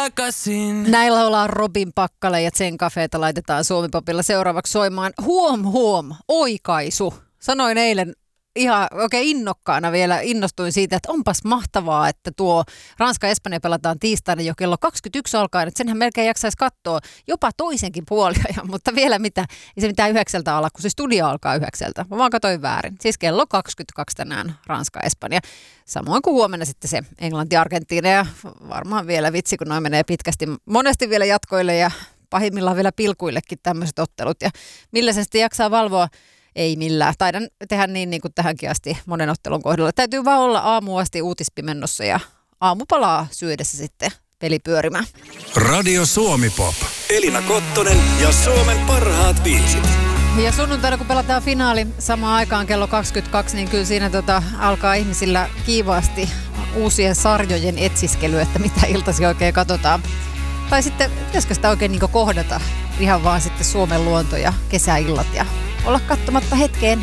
takaisin. Näillä ollaan Robin Pakkale ja Zen Cafeeta laitetaan Suomi-popilla seuraavaksi soimaan. Huom, oikaisu. Sanoin eilen ihan oikein innokkaana vielä, innostuin siitä, että onpas mahtavaa, että tuo Ranska-Espanja pelataan tiistaina jo kello 21 alkaen, että senhän melkein jaksaisi katsoa jopa toisenkin puoliajan, mutta vielä mitä, ei se mitään 9 ala, kun se studio alkaa 9. Mä vaan katsoin väärin. Siis kello 22 tänään Ranska-Espanja. Samoin kuin huomenna sitten se Englanti-Argentiina ja varmaan vielä vitsi, kun noin menee pitkästi, monesti vielä jatkoille ja pahimmillaan vielä pilkuillekin tämmöiset ottelut ja millä se sitten jaksaa valvoa. Ei millään. Taidan tehdä niin kuin tähänkin asti monen ottelun kohdalla. Täytyy vaan olla aamuun asti uutispimennossa ja aamupalaa syödessä sitten peli pyörimään. Radio Suomi Pop. Elina Kottonen ja Suomen parhaat biisit. Ja sunnuntaina kun pelataan finaali samaan aikaan kello 22, niin kyllä siinä alkaa ihmisillä kiivaasti uusien sarjojen etsiskely, että mitä iltasi oikein katsotaan. Tai sitten pitäisikö sitä oikein niin kohdata ihan vaan sitten Suomen luonto ja kesäillat ja olla katsomatta hetkeen